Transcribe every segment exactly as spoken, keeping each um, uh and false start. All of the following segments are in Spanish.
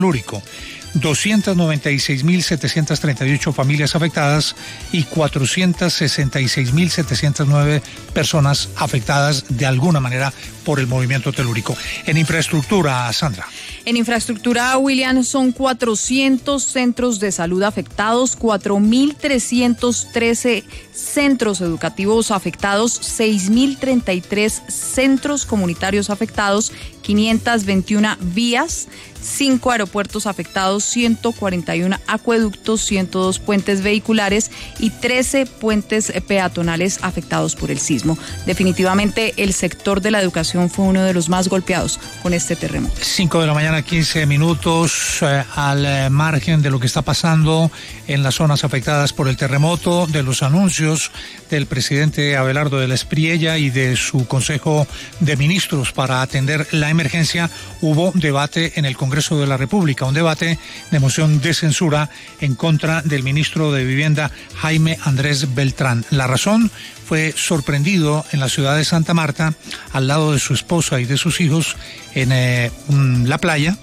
telúrico. doscientas noventa y seis mil setecientas treinta y ocho familias afectadas y cuatrocientas sesenta y seis mil setecientas nueve personas afectadas de alguna manera por el movimiento telúrico. En infraestructura, Sandra. En infraestructura, William, son cuatrocientos centros de salud afectados, cuatro mil trescientos trece centros educativos afectados, seis mil treinta y tres centros comunitarios afectados, quinientas veintiuna vías, cinco aeropuertos afectados, ciento cuarenta y uno acueductos, ciento dos puentes vehiculares y trece puentes peatonales afectados por el sismo. Definitivamente el sector de la educación fue uno de los más golpeados con este terremoto. cinco de la mañana, quince minutos, eh, al eh, margen de lo que está pasando en las zonas afectadas por el terremoto, de los anuncios del presidente Abelardo de la Espriella y de su Consejo de Ministros para atender la emergencia, hubo debate en el Congreso de la República, un debate de moción de censura en contra del ministro de Vivienda, Jaime Andrés Beltrán. La razón: fue sorprendido en la ciudad de Santa Marta, al lado de su esposa y de sus hijos, en eh, la playa,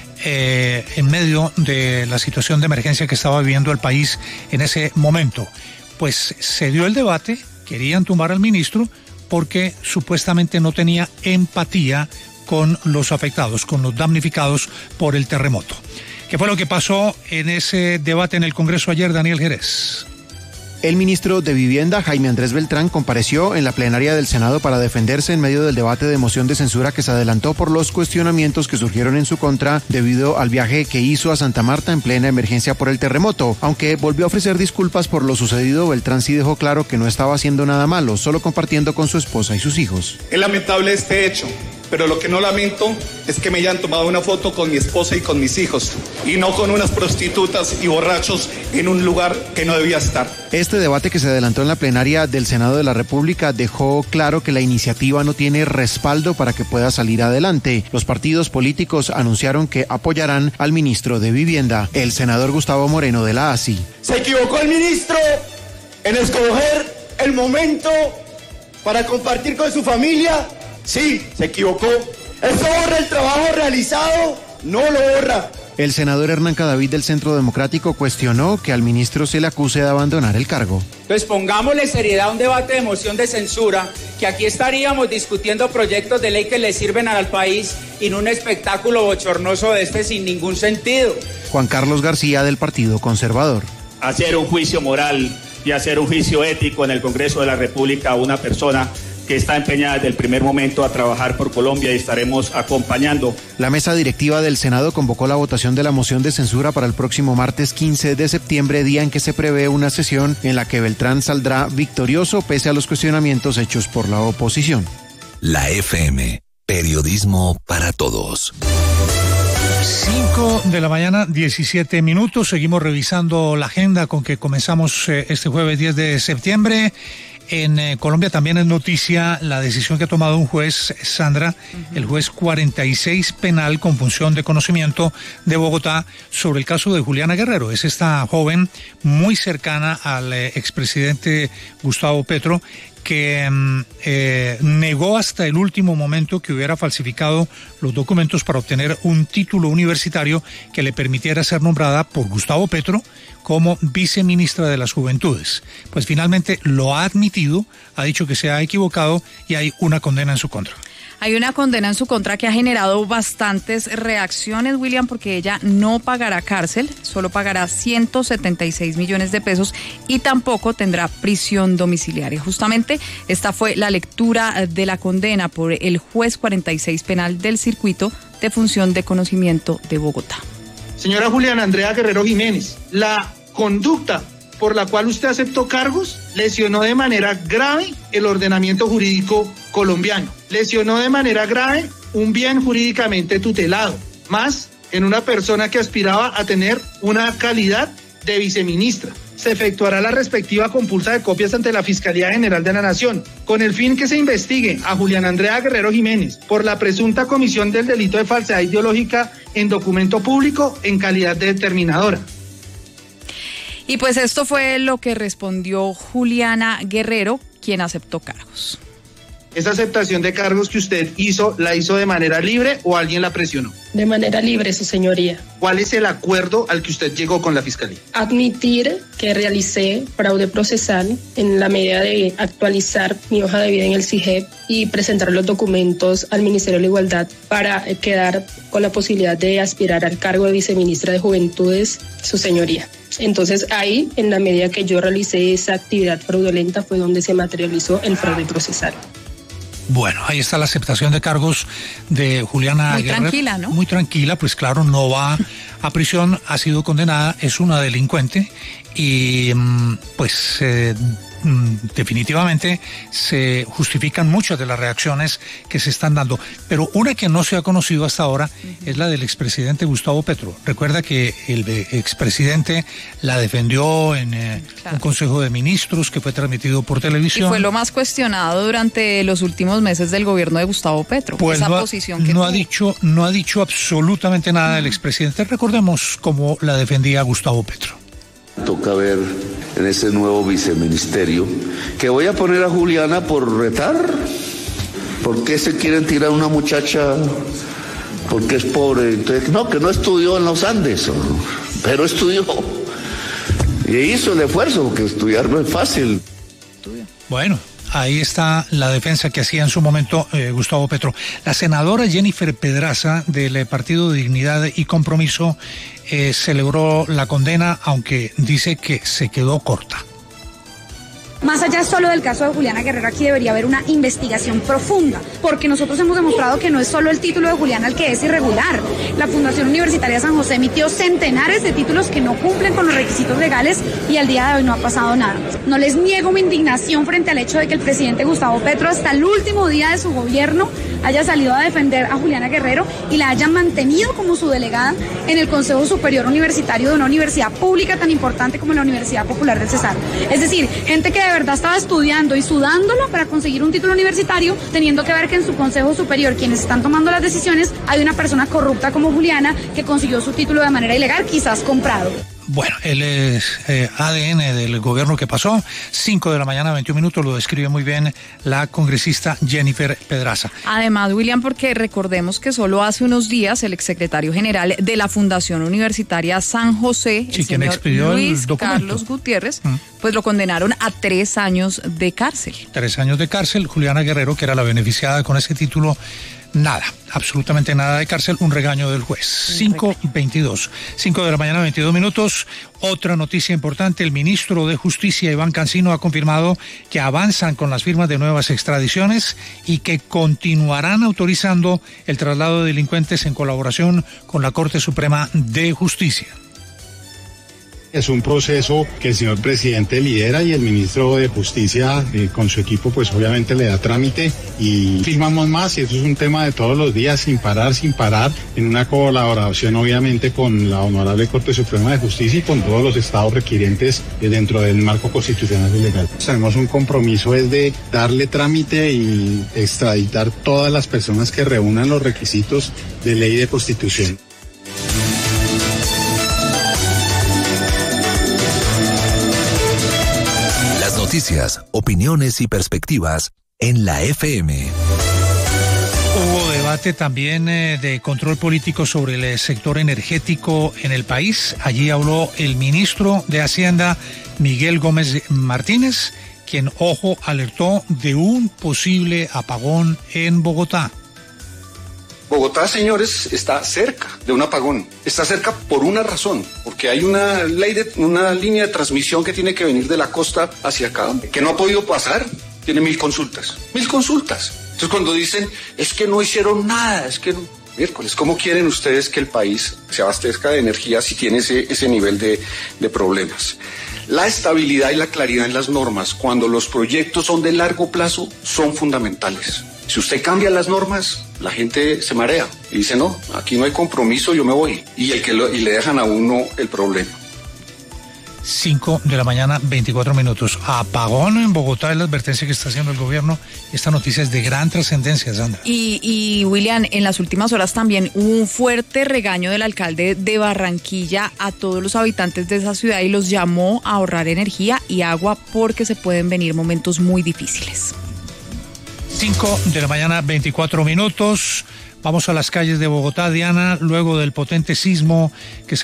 eh, en medio de la situación de emergencia que estaba viviendo el país en ese momento. Pues se dio el debate, querían tumbar al ministro porque supuestamente no tenía empatía con los afectados, con los damnificados por el terremoto. ¿Qué fue lo que pasó en ese debate en el Congreso ayer, Daniel Jerez? El ministro de Vivienda, Jaime Andrés Beltrán, compareció en la plenaria del Senado para defenderse en medio del debate de moción de censura que se adelantó por los cuestionamientos que surgieron en su contra debido al viaje que hizo a Santa Marta en plena emergencia por el terremoto. Aunque volvió a ofrecer disculpas por lo sucedido, Beltrán sí dejó claro que no estaba haciendo nada malo, solo compartiendo con su esposa y sus hijos. Es lamentable este hecho, pero lo que no lamento es que me hayan tomado una foto con mi esposa y con mis hijos, y no con unas prostitutas y borrachos en un lugar que no debía estar. Este debate que se adelantó en la plenaria del Senado de la República dejó claro que la iniciativa no tiene respaldo para que pueda salir adelante. Los partidos políticos anunciaron que apoyarán al ministro de Vivienda, el senador Gustavo Moreno de la A S I. Se equivocó el ministro en escoger el momento para compartir con su familia. Sí, se equivocó. ¿Eso borra el trabajo realizado? No lo borra. El senador Hernán Cadavid del Centro Democrático cuestionó que al ministro se le acuse de abandonar el cargo. Entonces pongámosle seriedad a un debate de moción de censura, que aquí estaríamos discutiendo proyectos de ley que le sirven al país y no un espectáculo bochornoso de este sin ningún sentido. Juan Carlos García del Partido Conservador. Hacer un juicio moral y hacer un juicio ético en el Congreso de la República a una persona que está empeñada desde el primer momento a trabajar por Colombia, y estaremos acompañando. La mesa directiva del Senado convocó la votación de la moción de censura para el próximo martes quince de septiembre, día en que se prevé una sesión en la que Beltrán saldrá victorioso pese a los cuestionamientos hechos por la oposición. La F M, periodismo para todos. cinco de la mañana, diecisiete minutos. Seguimos revisando la agenda con que comenzamos eh, este jueves diez de septiembre. En eh, Colombia también es noticia la decisión que ha tomado un juez, Sandra, uh-huh. el juez cuarenta y seis penal con función de conocimiento de Bogotá, sobre el caso de Juliana Guerrero. Es esta joven muy cercana al eh, expresidente Gustavo Petro, que eh, negó hasta el último momento que hubiera falsificado los documentos para obtener un título universitario que le permitiera ser nombrada por Gustavo Petro como viceministra de las Juventudes. Pues finalmente lo ha admitido, ha dicho que se ha equivocado y hay una condena en su contra. Hay una condena en su contra que ha generado bastantes reacciones, William, porque ella no pagará cárcel, solo pagará ciento setenta y seis millones de pesos y tampoco tendrá prisión domiciliaria. Justamente esta fue la lectura de la condena por el juez cuarenta y seis penal del circuito de función de conocimiento de Bogotá. Señora Juliana Andrea Guerrero Jiménez, la conducta por la cual usted aceptó cargos lesionó de manera grave el ordenamiento jurídico colombiano. Lesionó de manera grave un bien jurídicamente tutelado, más en una persona que aspiraba a tener una calidad de viceministra. Se efectuará la respectiva compulsa de copias ante la Fiscalía General de la Nación, con el fin que se investigue a Juliana Andrea Guerrero Jiménez por la presunta comisión del delito de falsedad ideológica en documento público en calidad de determinadora. Y pues esto fue lo que respondió Juliana Guerrero, quien aceptó cargos. ¿Esa aceptación de cargos que usted hizo, la hizo de manera libre o alguien la presionó? De manera libre, su señoría. ¿Cuál es el acuerdo al que usted llegó con la Fiscalía? Admitir que realicé fraude procesal en la medida de actualizar mi hoja de vida en el C I G E P y presentar los documentos al Ministerio de la Igualdad para quedar con la posibilidad de aspirar al cargo de viceministra de Juventudes, su señoría. Entonces ahí, en la medida que yo realicé esa actividad fraudulenta, fue donde se materializó el fraude procesal. Bueno, ahí está la aceptación de cargos de Juliana Muy Guerrero. tranquila, ¿no? Muy tranquila, pues claro, no va a prisión, ha sido condenada, es una delincuente y pues eh, definitivamente se justifican muchas de las reacciones que se están dando. Pero una que no se ha conocido hasta ahora uh-huh. es la del expresidente Gustavo Petro. Recuerda que el expresidente la defendió en eh, claro. un consejo de ministros que fue transmitido por televisión. Y fue lo más cuestionado durante los últimos meses del gobierno de Gustavo Petro. Pues esa no, posición que no tuvo. ha dicho, no ha dicho absolutamente nada uh-huh. del expresidente. Recordemos cómo la defendía Gustavo Petro. Toca ver en ese nuevo viceministerio que voy a poner a Juliana por retar. ¿Por qué se quieren tirar a una muchacha porque es pobre? Entonces, no, que no estudió en los Andes, pero estudió y hizo el esfuerzo, porque estudiar no es fácil. Bueno, ahí está la defensa que hacía en su momento eh, Gustavo Petro. La senadora Jennifer Pedraza del eh, Partido de Dignidad y Compromiso eh, celebró la condena, aunque dice que se quedó corta. Más allá solo del caso de Juliana Guerrero, aquí debería haber una investigación profunda, porque nosotros hemos demostrado que no es solo el título de Juliana el que es irregular. La Fundación Universitaria San José emitió centenares de títulos que no cumplen con los requisitos legales y al día de hoy no ha pasado nada. No les niego mi indignación frente al hecho de que el presidente Gustavo Petro hasta el último día de su gobierno haya salido a defender a Juliana Guerrero y la haya mantenido como su delegada en el Consejo Superior Universitario de una universidad pública tan importante como la Universidad Popular del Cesar. Es decir, gente que de verdad estaba estudiando y sudándolo para conseguir un título universitario, teniendo que ver que en su Consejo Superior, quienes están tomando las decisiones, hay una persona corrupta como Juliana que consiguió su título de manera ilegal, quizás comprado. Bueno, él es eh, A D N del gobierno que pasó, cinco de la mañana, veintiún minutos, lo describe muy bien la congresista Jennifer Pedraza. Además, William, porque recordemos que solo hace unos días el exsecretario general de la Fundación Universitaria San José, sí, el señor expidió Luis el documento. Carlos Gutiérrez, mm. pues lo condenaron a tres años de cárcel. Tres años de cárcel. Juliana Guerrero, que era la beneficiada con ese título, nada, absolutamente nada de cárcel, un regaño del juez. cinco veintidós, cinco de la mañana, veintidós minutos. Otra noticia importante, el ministro de Justicia, Iván Cancino, ha confirmado que avanzan con las firmas de nuevas extradiciones y que continuarán autorizando el traslado de delincuentes en colaboración con la Corte Suprema de Justicia. Es un proceso que el señor presidente lidera y el ministro de Justicia eh, con su equipo pues obviamente le da trámite y firmamos más, y eso es un tema de todos los días, sin parar, sin parar, en una colaboración obviamente con la Honorable Corte Suprema de Justicia y con todos los estados requirientes eh, dentro del marco constitucional y legal. Tenemos un compromiso es de darle trámite y extraditar todas las personas que reúnan los requisitos de ley de constitución. Noticias, opiniones y perspectivas en la F M. Hubo debate también eh, de control político sobre el eh, sector energético en el país. Allí habló el ministro de Hacienda, Miguel Gómez Martínez, quien, ojo, alertó de un posible apagón en Bogotá. Bogotá, señores, está cerca de un apagón. Está cerca por una razón, porque hay una ley de, una línea de transmisión que tiene que venir de la costa hacia acá, que no ha podido pasar. Tiene mil consultas, mil consultas. Entonces cuando dicen, es que no hicieron nada, es que no... Miércoles, ¿cómo quieren ustedes que el país se abastezca de energía si tiene ese, ese nivel de, de problemas? La estabilidad y la claridad en las normas, cuando los proyectos son de largo plazo, son fundamentales. Si usted cambia las normas, la gente se marea y dice, no, aquí no hay compromiso, yo me voy. Y, el que lo, y le dejan a uno el problema. cinco de la mañana, veinticuatro minutos. Apagón en Bogotá es la advertencia que está haciendo el gobierno. Esta noticia es de gran trascendencia, Sandra. Y, y, William, en las últimas horas también hubo un fuerte regaño del alcalde de Barranquilla a todos los habitantes de esa ciudad y los llamó a ahorrar energía y agua porque se pueden venir momentos muy difíciles. cinco de la mañana, veinticuatro minutos. Vamos a las calles de Bogotá, Diana, luego del potente sismo que se